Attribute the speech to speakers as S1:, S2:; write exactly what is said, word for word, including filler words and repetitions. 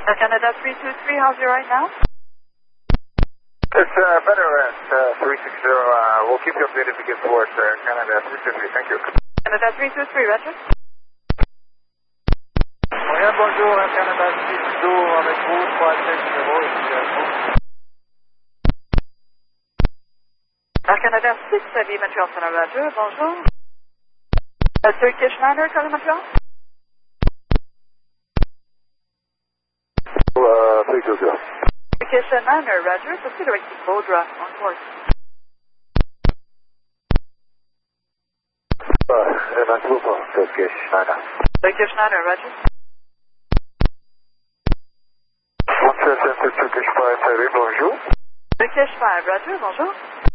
S1: Air Canada three two three, how's your right now?
S2: It's uh, better at uh, three six zero. Uh, we'll keep you updated to get forward, Air Canada three two three. Thank you.
S1: Canada three two three, Roger.
S2: Montréal, bonjour, Air Canada six deux avec vous, trois sept zéro, ici à vous.
S1: Air Canada six seven, Montreal Center, Roger. Bonjour. Uh, Turkish Niner, calling Montreal.
S2: Uh, three two zero.
S1: Turkish Niner, Roger. Proceed direct to Bodra, on course.
S2: Uh, and I'm Lupo, Turkish Niner.
S1: Turkish Niner, Roger.
S2: one seven seven Turkish five, bonjour.
S1: Turkish five, Roger. Bonjour.